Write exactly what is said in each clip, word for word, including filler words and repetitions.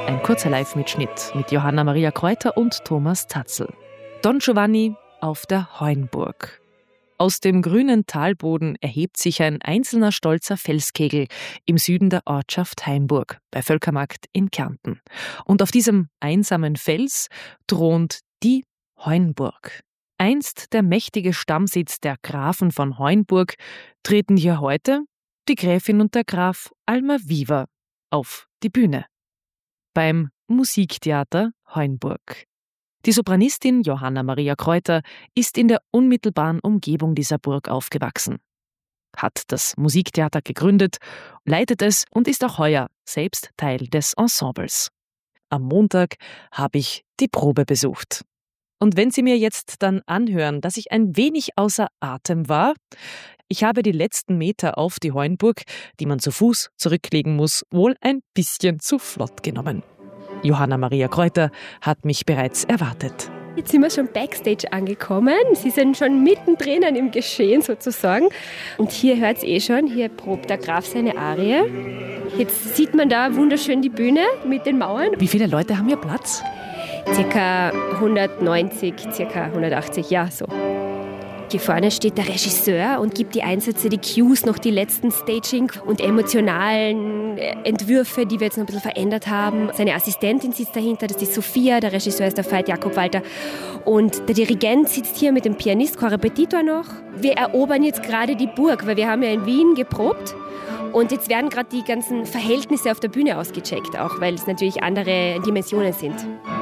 Ein kurzer Live-Mitschnitt mit Johanna Maria Kreuter und Thomas Zatzl. Don Giovanni auf der Heuenburg. Aus dem grünen Talboden erhebt sich ein einzelner stolzer Felskegel im Süden der Ortschaft Hainburg bei Völkermarkt in Kärnten. Und auf diesem einsamen Fels thront die Heuenburg. Einst der mächtige Stammsitz der Grafen von Heuenburg, treten hier heute die Gräfin und der Graf Almaviva auf die Bühne. Beim Musiktheater Heuenburg. Die Sopranistin Johanna Maria Kreuter ist in der unmittelbaren Umgebung dieser Burg aufgewachsen, hat das Musiktheater gegründet, leitet es und ist auch heuer selbst Teil des Ensembles. Am Montag habe ich die Probe besucht. Und wenn Sie mir jetzt dann anhören, dass ich ein wenig außer Atem war, ich habe die letzten Meter auf die Heuenburg, die man zu Fuß zurücklegen muss, wohl ein bisschen zu flott genommen. Johanna Maria Kreuter hat mich bereits erwartet. Jetzt sind wir schon Backstage angekommen. Sie sind schon mittendrin im Geschehen sozusagen. Und hier hört es eh schon, hier probt der Graf seine Arie. Jetzt sieht man da wunderschön die Bühne mit den Mauern. Wie viele Leute haben hier Platz? Circa hundertneunzig, circa hundertachtzig, ja so. Hier vorne steht der Regisseur und gibt die Einsätze, die Cues, noch die letzten Staging und emotionalen Entwürfe, die wir jetzt noch ein bisschen verändert haben. Seine Assistentin sitzt dahinter, das ist Sophia, der Regisseur ist der Veit Jakob Walter. Und der Dirigent sitzt hier mit dem Pianist, Korrepetitor noch. Wir erobern jetzt gerade die Burg, weil wir haben ja in Wien geprobt. Und jetzt werden gerade die ganzen Verhältnisse auf der Bühne ausgecheckt, auch weil es natürlich andere Dimensionen sind.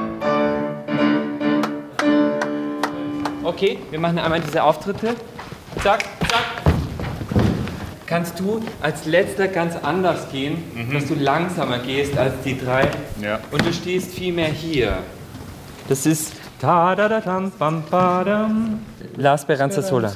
Okay, wir machen einmal diese Auftritte. Zack, zack. Kannst du als letzter ganz anders gehen, mhm. dass du langsamer gehst als die drei? Ja. Und du stehst viel mehr hier. Das ist ta da da tam bam badam. La Speranza Sola.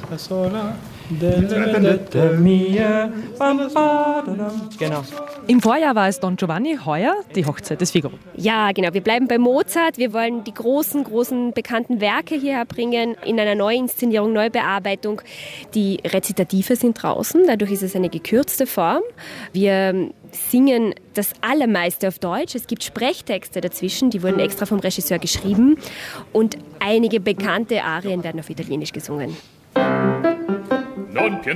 Genau. Im Vorjahr war es Don Giovanni, heuer die Hochzeit des Figaro. Ja, genau. Wir bleiben bei Mozart. Wir wollen die großen, großen bekannten Werke hierher bringen in einer Neuinszenierung, Neubearbeitung. Die Rezitative sind draußen, dadurch ist es eine gekürzte Form. Wir singen das Allermeiste auf Deutsch. Es gibt Sprechtexte dazwischen, die wurden extra vom Regisseur geschrieben. Und einige bekannte Arien werden auf Italienisch gesungen. Non